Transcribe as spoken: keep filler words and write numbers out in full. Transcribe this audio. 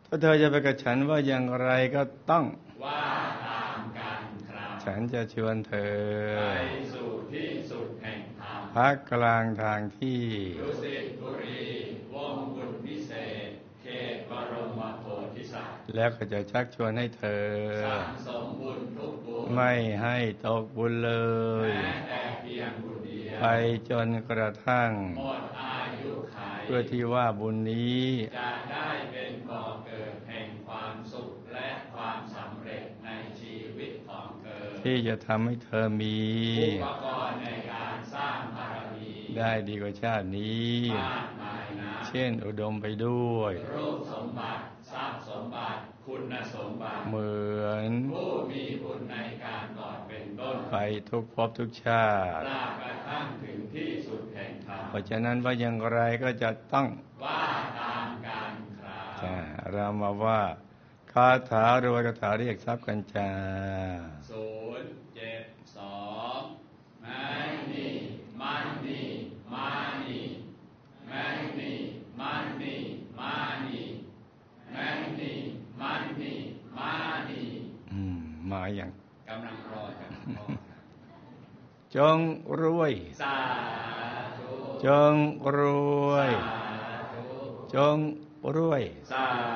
ถ้าเธอจะไปกับฉันว่าอย่างไรก็ต้องว่าตามกันครับฉันจะชวนเธอไปสู่ที่สุดแห่งธรรมพักกลางทางที่ดุสิตบุรีวงบุญพิเศษเขตบรมโพธิสัตว์แล้วก็จะชักชวนให้เธอสั่งสมบุญทุกบุญไม่ให้ตกบุญเลยแม้แต่เพียงบุญเดียวไปจนกระทั่งหมดอายุขัยเพื่อที่ว่าบุญนี้จะได้เป็นบ่อเกิดแห่งความสุขและความสำเร็จในชีวิตของเธอที่จะทำให้เธอมีอุปกรณ์ในการสร้างบารมีได้ดีกว่าชาตินี้มากมายนะเช่นอุดมไปด้วยรูปสมบัติทรัพย์สมบัติคุณสมบัติเหมือนผู้มีบุญในการก่อนเป็นต้นไปทุกภพทุกชาติลากระทั่งถึงที่สุดแห่งธรรมเพราะฉะนั้นว่าอย่างไรก็จะต้องว่าตามกันครับเรามาว่าคาถารวยคาถาเรียกทรัพย์กันจ้าศูนย์เจ็ดสองแมงนี่มันนี่มานี่แมงนี่มันนี่มานี่แมงนี่มันนี่มานี่อืมมาอย่างกำลังรอกันจงรวยสาธุจงรวยจงรวยสา